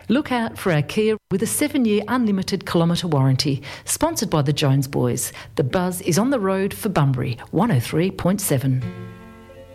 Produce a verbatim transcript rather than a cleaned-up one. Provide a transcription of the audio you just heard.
Look out for our Kia with a seven-year unlimited kilometre warranty, sponsored by the Jones Boys. The buzz is on the road for Bunbury, one oh three point seven.